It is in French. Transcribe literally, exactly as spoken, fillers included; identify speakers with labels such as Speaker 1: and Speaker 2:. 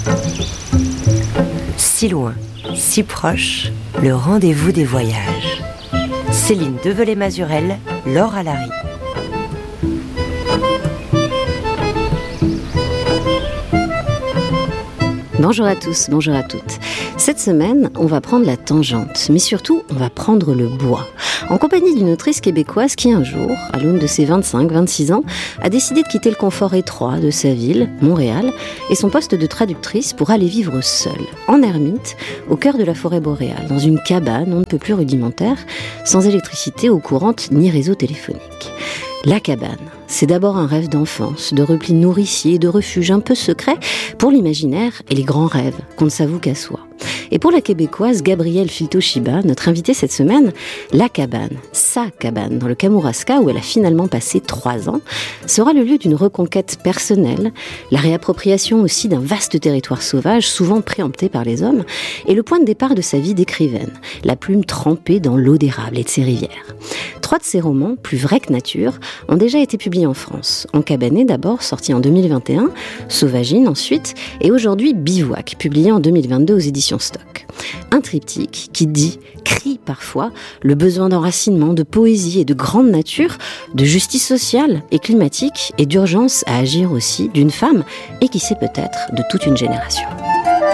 Speaker 1: Si loin, si proche, le rendez-vous des voyages. Céline Develay-Mazurel, Laure Alary.
Speaker 2: Bonjour à tous, bonjour à toutes. Cette semaine, on va prendre la tangente, mais surtout, on va prendre le bois. En compagnie d'une autrice québécoise qui un jour, à l'aune de ses vingt-cinq vingt-six ans, a décidé de quitter le confort étroit de sa ville, Montréal, et son poste de traductrice pour aller vivre seule, en ermite, au cœur de la forêt boréale, dans une cabane on ne peut plus rudimentaire, sans électricité eau courante ni réseau téléphonique. La cabane, c'est d'abord un rêve d'enfance, de repli nourricier, de refuge un peu secret pour l'imaginaire et les grands rêves qu'on ne s'avoue qu'à soi. Et pour la québécoise Gabrielle Filto-Shiba, notre invitée cette semaine, la cabane, sa cabane, dans le Kamouraska, où elle a finalement passé trois ans, sera le lieu d'une reconquête personnelle, la réappropriation aussi d'un vaste territoire sauvage, souvent préempté par les hommes, et le point de départ de sa vie d'écrivaine, la plume trempée dans l'eau d'érable et de ses rivières. Trois de ses romans, plus vrais que nature, ont déjà été publiés en France. Encabané d'abord, sorti en deux mille vingt et un, Sauvagine ensuite, et aujourd'hui Bivouac, publié en deux mille vingt-deux aux éditions Stock. Un triptyque qui dit, crie parfois, le besoin d'enracinement, de poésie et de grande nature, de justice sociale et climatique et d'urgence à agir aussi d'une femme et qui sait peut-être de toute une génération.